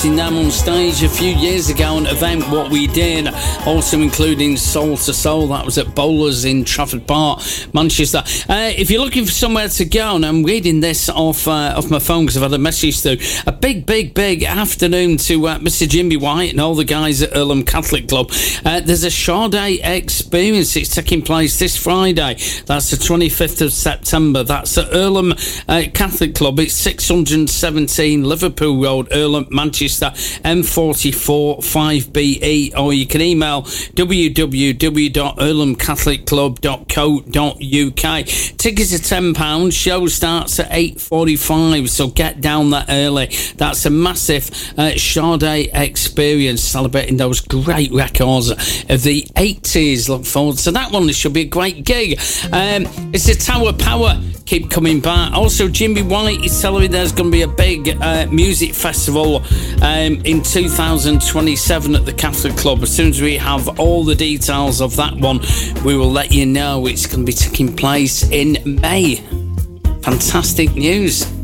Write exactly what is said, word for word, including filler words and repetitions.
Them on stage a few years ago, an event What We Did, also including Soul to Soul. That was at Bowlers in Trafford Park, Manchester. Uh, if you're looking for somewhere to go, and I'm reading this off uh, off my phone because I've had a message through, a big, big, big afternoon to uh, Mister Jimmy White and all the guys at Earlham Catholic Club. Uh, there's a Sade experience. It's taking place this Friday. That's the twenty-fifth of September. That's at Earlham uh, Catholic Club. It's six hundred seventeen Liverpool Road, Earlham, Manchester, M forty-four five B E, or you can email w w w dot earlham catholic club dot co dot u k. Tickets are ten pounds. Show starts at eight forty-five, so get down that early. That's a massive uh, Sade experience, celebrating those great records of the eighties. Look forward to that one. This should be a great gig. Um, it's the Tower Power. Keep coming back. Also, Jimmy White is telling me there's going to be a big uh, music festival um, in two thousand twenty-seven at the Catholic Club. As soon as we have all the details of that one, we will let you know. It's going to be taking place in May. Fantastic news.